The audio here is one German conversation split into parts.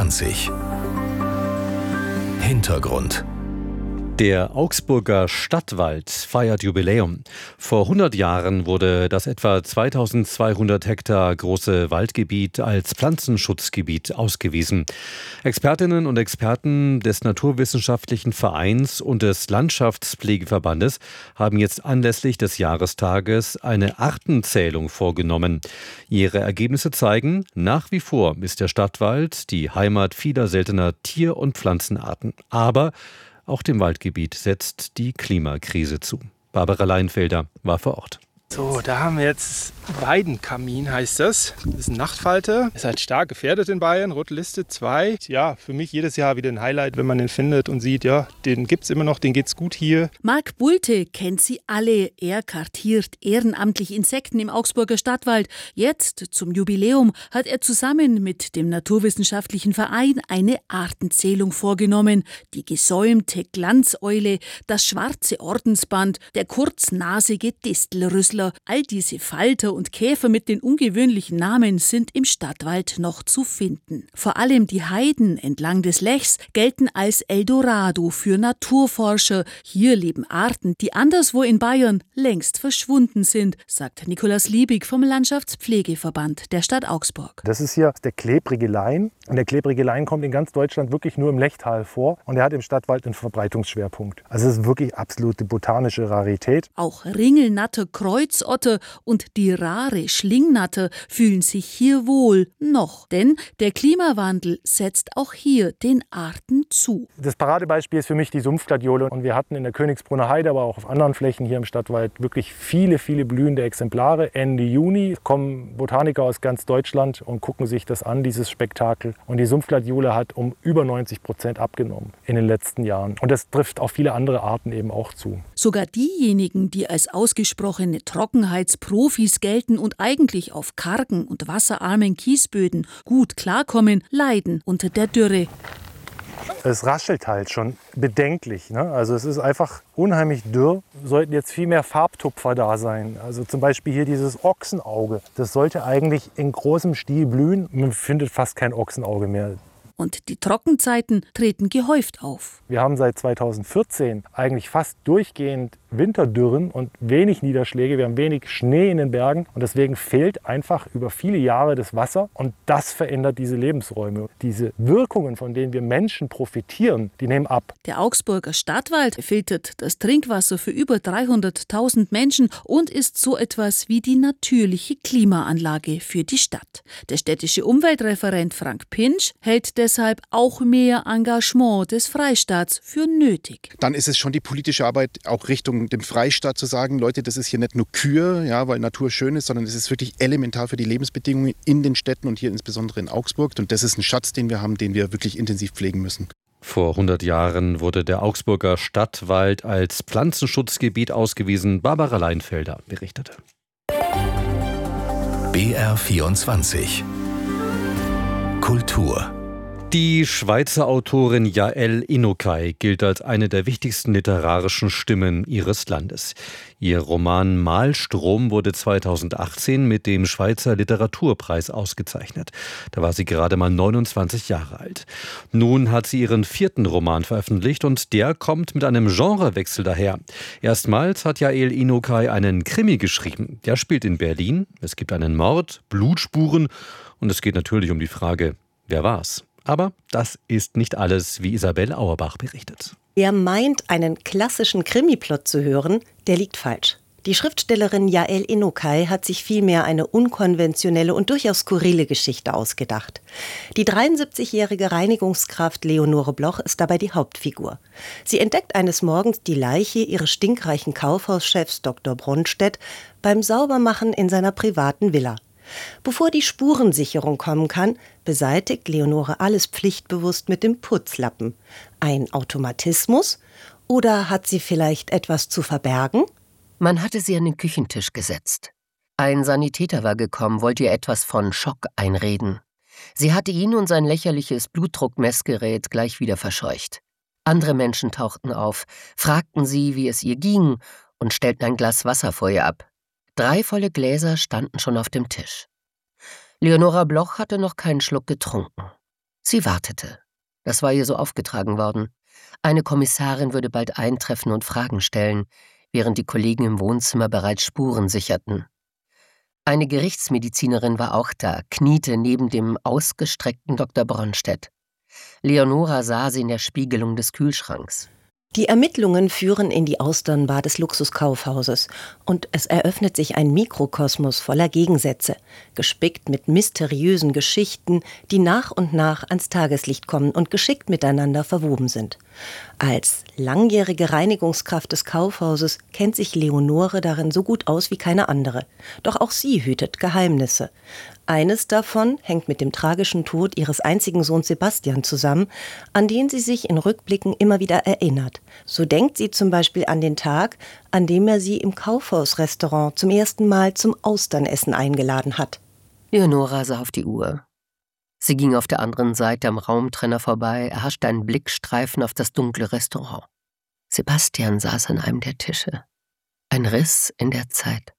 BR24. Hintergrund. Der Augsburger Stadtwald feiert Jubiläum. Vor 100 Jahren wurde das etwa 2200 Hektar große Waldgebiet als Pflanzenschutzgebiet ausgewiesen. Expertinnen und Experten des Naturwissenschaftlichen Vereins und des Landschaftspflegeverbandes haben jetzt anlässlich des Jahrestages eine Artenzählung vorgenommen. Ihre Ergebnisse zeigen, nach wie vor ist der Stadtwald die Heimat vieler seltener Tier- und Pflanzenarten. Aber auch dem Waldgebiet setzt die Klimakrise zu. Barbara Leinfelder war vor Ort. So, da haben wir jetzt Weidenkamin, heißt das. Das ist ein Nachtfalter. Ist halt stark gefährdet in Bayern, rote Liste 2. Ja, für mich jedes Jahr wieder ein Highlight, wenn man den findet und sieht, ja, den gibt's immer noch, den geht's gut hier. Marc Bulte kennt sie alle. Er kartiert ehrenamtlich Insekten im Augsburger Stadtwald. Jetzt, zum Jubiläum, hat er zusammen mit dem Naturwissenschaftlichen Verein eine Artenzählung vorgenommen. Die gesäumte Glanzeule, das schwarze Ordensband, der kurznasige Distelrüssler. All diese Falter und Käfer mit den ungewöhnlichen Namen sind im Stadtwald noch zu finden. Vor allem die Heiden entlang des Lechs gelten als Eldorado für Naturforscher. Hier leben Arten, die anderswo in Bayern längst verschwunden sind, sagt Nikolaus Liebig vom Landschaftspflegeverband der Stadt Augsburg. Das ist hier der klebrige Lein. Und der klebrige Lein kommt in ganz Deutschland wirklich nur im Lechtal vor. Und er hat im Stadtwald einen Verbreitungsschwerpunkt. Also es ist wirklich absolute botanische Rarität. Auch Ringelnatter, Kreuzotter und die rare Schlingnatter fühlen sich hier wohl noch. Denn der Klimawandel setzt auch hier den Arten zu. Das Paradebeispiel ist für mich die Sumpfgladiole. Und wir hatten in der Königsbrunner Heide, aber auch auf anderen Flächen hier im Stadtwald wirklich viele blühende Exemplare. Ende Juni kommen Botaniker aus ganz Deutschland und gucken sich das an, dieses Spektakel. Und die Sumpfgladiole hat um über 90% abgenommen in den letzten Jahren. Und das trifft auf viele andere Arten eben auch zu. Sogar diejenigen, die als ausgesprochene Trockenheitsprofis gelten und eigentlich auf kargen und wasserarmen Kiesböden gut klarkommen, leiden unter der Dürre. Es raschelt halt schon bedenklich, ne? Also es ist einfach unheimlich dürr. Sollten jetzt viel mehr Farbtupfer da sein. Also zum Beispiel hier dieses Ochsenauge. Das sollte eigentlich in großem Stil blühen. Man findet fast kein Ochsenauge mehr. Und die Trockenzeiten treten gehäuft auf. Wir haben seit 2014 eigentlich fast durchgehend Winterdürren und wenig Niederschläge. Wir haben wenig Schnee in den Bergen und deswegen fehlt einfach über viele Jahre das Wasser und das verändert diese Lebensräume. Diese Wirkungen, von denen wir Menschen profitieren, die nehmen ab. Der Augsburger Stadtwald filtert das Trinkwasser für über 300.000 Menschen und ist so etwas wie die natürliche Klimaanlage für die Stadt. Der städtische Umweltreferent Frank Pinsch hält deshalb auch mehr Engagement des Freistaats für nötig. Dann ist es schon die politische Arbeit auch Richtung dem Freistaat zu sagen, Leute, das ist hier nicht nur Kür, ja, weil Natur schön ist, sondern es ist wirklich elementar für die Lebensbedingungen in den Städten und hier insbesondere in Augsburg. Und das ist ein Schatz, den wir haben, den wir wirklich intensiv pflegen müssen. Vor 100 Jahren wurde der Augsburger Stadtwald als Pflanzenschutzgebiet ausgewiesen. Barbara Leinfelder berichtete. BR24 Kultur. Die Schweizer Autorin Yaël Inokay gilt als eine der wichtigsten literarischen Stimmen ihres Landes. Ihr Roman Malstrom wurde 2018 mit dem Schweizer Literaturpreis ausgezeichnet. Da war sie gerade mal 29 Jahre alt. Nun hat sie ihren 4. Roman veröffentlicht und der kommt mit einem Genrewechsel daher. Erstmals hat Yaël Inokay einen Krimi geschrieben. Der spielt in Berlin. Es gibt einen Mord, Blutspuren und es geht natürlich um die Frage, wer war's? Aber das ist nicht alles, wie Isabel Auerbach berichtet. Wer meint, einen klassischen Krimiplot zu hören, der liegt falsch. Die Schriftstellerin Yaël Inokay hat sich vielmehr eine unkonventionelle und durchaus skurrile Geschichte ausgedacht. Die 73-jährige Reinigungskraft Leonore Bloch ist dabei die Hauptfigur. Sie entdeckt eines Morgens die Leiche ihres stinkreichen Kaufhauschefs Dr. Brunstedt beim Saubermachen in seiner privaten Villa. Bevor die Spurensicherung kommen kann, beseitigt Leonore alles pflichtbewusst mit dem Putzlappen. Ein Automatismus? Oder hat sie vielleicht etwas zu verbergen? Man hatte sie an den Küchentisch gesetzt. Ein Sanitäter war gekommen, wollte ihr etwas von Schock einreden. Sie hatte ihn und sein lächerliches Blutdruckmessgerät gleich wieder verscheucht. Andere Menschen tauchten auf, fragten sie, wie es ihr ging und stellten ein Glas Wasser vor ihr ab. 3 volle Gläser standen schon auf dem Tisch. Leonora Bloch hatte noch keinen Schluck getrunken. Sie wartete. Das war ihr so aufgetragen worden. Eine Kommissarin würde bald eintreffen und Fragen stellen, während die Kollegen im Wohnzimmer bereits Spuren sicherten. Eine Gerichtsmedizinerin war auch da, kniete neben dem ausgestreckten Dr. Bronstedt. Leonora sah sie in der Spiegelung des Kühlschranks. Die Ermittlungen führen in die Austernbar des Luxuskaufhauses und es eröffnet sich ein Mikrokosmos voller Gegensätze, gespickt mit mysteriösen Geschichten, die nach und nach ans Tageslicht kommen und geschickt miteinander verwoben sind. Als langjährige Reinigungskraft des Kaufhauses kennt sich Leonore darin so gut aus wie keine andere. Doch auch sie hütet Geheimnisse. Eines davon hängt mit dem tragischen Tod ihres einzigen Sohns Sebastian zusammen, an den sie sich in Rückblicken immer wieder erinnert. So denkt sie zum Beispiel an den Tag, an dem er sie im Kaufhausrestaurant zum ersten Mal zum Austernessen eingeladen hat. Leonora sah auf die Uhr. Sie ging auf der anderen Seite am Raumtrenner vorbei, erhaschte einen Blickstreifen auf das dunkle Restaurant. Sebastian saß an einem der Tische. Ein Riss in der Zeit.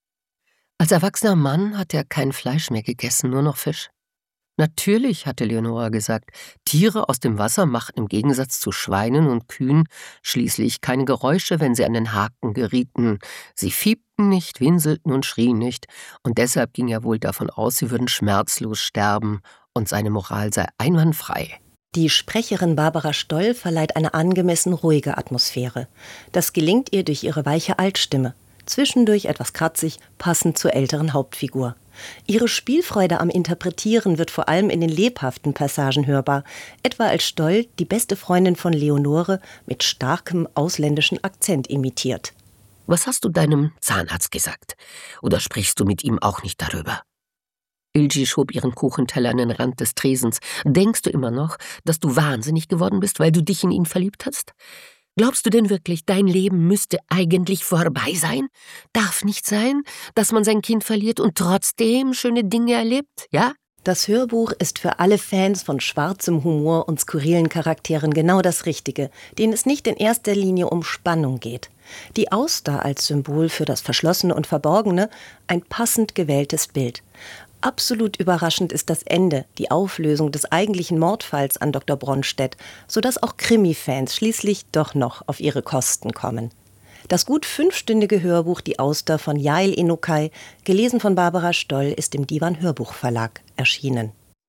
Als erwachsener Mann hatte er kein Fleisch mehr gegessen, nur noch Fisch. Natürlich, hatte Leonora gesagt, Tiere aus dem Wasser machten im Gegensatz zu Schweinen und Kühen schließlich keine Geräusche, wenn sie an den Haken gerieten. Sie fiebten nicht, winselten und schrien nicht, und deshalb ging er wohl davon aus, sie würden schmerzlos sterben und seine Moral sei einwandfrei. Die Sprecherin Barbara Stoll verleiht eine angemessen ruhige Atmosphäre. Das gelingt ihr durch ihre weiche Altstimme. Zwischendurch etwas kratzig, passend zur älteren Hauptfigur. Ihre Spielfreude am Interpretieren wird vor allem in den lebhaften Passagen hörbar, etwa als Stoll die beste Freundin von Leonore mit starkem ausländischen Akzent imitiert. »Was hast du deinem Zahnarzt gesagt? Oder sprichst du mit ihm auch nicht darüber?« Ilgi schob ihren Kuchenteller an den Rand des Tresens. »Denkst du immer noch, dass du wahnsinnig geworden bist, weil du dich in ihn verliebt hast? Glaubst du denn wirklich, dein Leben müsste eigentlich vorbei sein? Darf nicht sein, dass man sein Kind verliert und trotzdem schöne Dinge erlebt, ja?« Das Hörbuch ist für alle Fans von schwarzem Humor und skurrilen Charakteren genau das Richtige, denen es nicht in erster Linie um Spannung geht. Die Auster als Symbol für das Verschlossene und Verborgene, ein passend gewähltes Bild. Absolut überraschend ist das Ende, die Auflösung des eigentlichen Mordfalls an Dr. Bronstedt, sodass auch Krimi-Fans schließlich doch noch auf ihre Kosten kommen. Das gut 5-stündige Hörbuch Die Auster von Jael Enokai, gelesen von Barbara Stoll, ist im Divan Hörbuchverlag erschienen.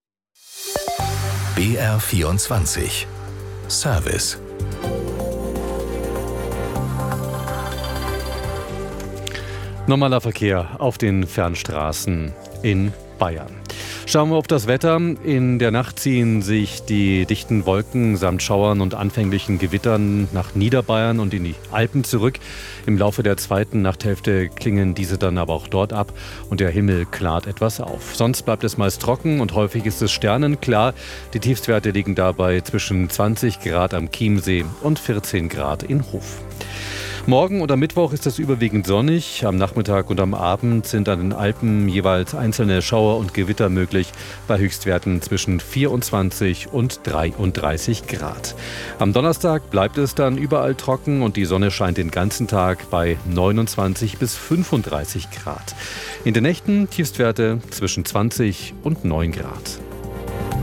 BR24 Service. Normaler Verkehr auf den Fernstraßen in Bayern. Schauen wir auf das Wetter. In der Nacht ziehen sich die dichten Wolken samt Schauern und anfänglichen Gewittern nach Niederbayern und in die Alpen zurück. Im Laufe der zweiten Nachthälfte klingen diese dann aber auch dort ab und der Himmel klart etwas auf. Sonst bleibt es meist trocken und häufig ist es sternenklar. Die Tiefstwerte liegen dabei zwischen 20 Grad am Chiemsee und 14 Grad in Hof. Morgen oder Mittwoch ist es überwiegend sonnig. Am Nachmittag und am Abend sind an den Alpen jeweils einzelne Schauer und Gewitter möglich, bei Höchstwerten zwischen 24 und 33 Grad. Am Donnerstag bleibt es dann überall trocken und die Sonne scheint den ganzen Tag bei 29 bis 35 Grad. In den Nächten Tiefstwerte zwischen 20 und 9 Grad.